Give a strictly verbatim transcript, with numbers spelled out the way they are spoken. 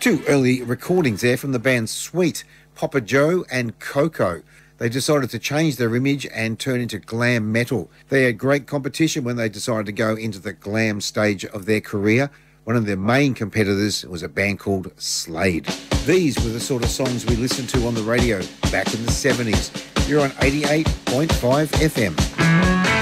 Two early recordings there from the band Sweet, Papa Joe and Coco. They decided to change their image and turn into glam metal. They had great competition when they decided to go into the glam stage of their career. One of their main competitors was a band called Slade. These were the sort of songs we listened to on the radio back in the seventies. You're on eighty-eight point five F M.